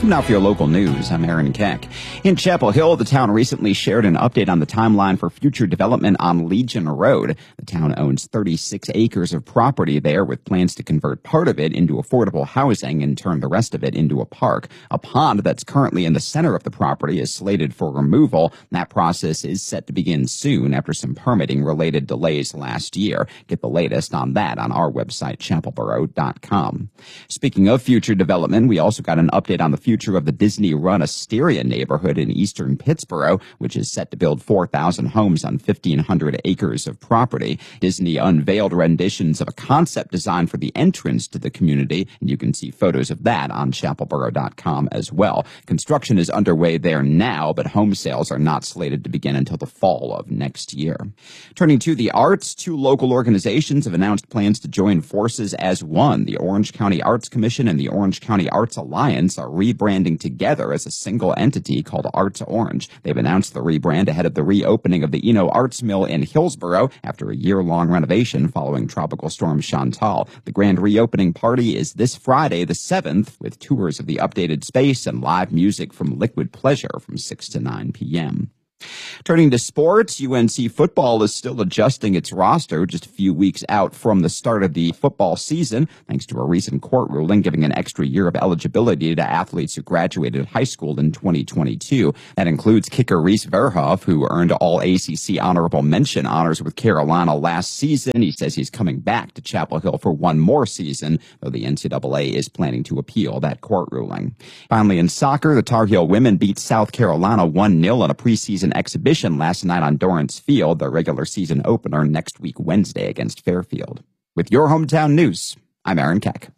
Now for your local news, I'm Aaron Keck. In Chapel Hill, the town recently shared an update on the timeline for future development on Legion Road. The town owns 36 acres of property there with plans to convert part of it into affordable housing and turn the rest of it into a park. A pond that's currently in the center of the property is slated for removal. That process is set to begin soon after some permitting-related delays last year. Get the latest on that on our website, chapelboro.com. Speaking of future development, we also got an update on the future of the Disney-run Asteria neighborhood in eastern Pittsburgh, which is set to build 4,000 homes on 1,500 acres of property. Disney unveiled renditions of a concept design for the entrance to the community, and you can see photos of that on chapelboro.com as well. Construction is underway there now, but home sales are not slated to begin until the fall of next year. Turning to the arts, two local organizations have announced plans to join forces as one. The Orange County Arts Commission and the Orange County Arts Alliance are rebranding together as a single entity called Arts Orange. They've announced the rebrand ahead of the reopening of the Eno Arts Mill in Hillsboro after a year-long renovation following Tropical Storm Chantal. The grand reopening party is this Friday, the 7th, with tours of the updated space and live music from Liquid Pleasure from 6 to 9 p.m. Turning to sports, UNC football is still adjusting its roster just a few weeks out from the start of the football season, thanks to a recent court ruling giving an extra year of eligibility to athletes who graduated high school in 2022. That includes kicker Reese Verhoff, who earned all ACC honorable mention honors with Carolina last season. He says he's coming back to Chapel Hill for one more season, though the NCAA is planning to appeal that court ruling. Finally, in soccer, the Tar Heel women beat South Carolina 1-0 in a preseason exhibition last night on Dorrance Field, the regular season opener next week Wednesday against Fairfield. With your hometown news, I'm Aaron Keck.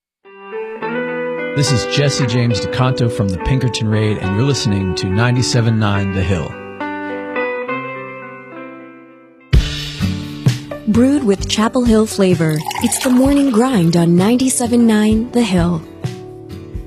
This is Jesse James DeCanto from the Pinkerton Raid, and you're listening to 97.9 The Hill. Brewed with Chapel Hill flavor, it's the morning grind on 97.9 The Hill.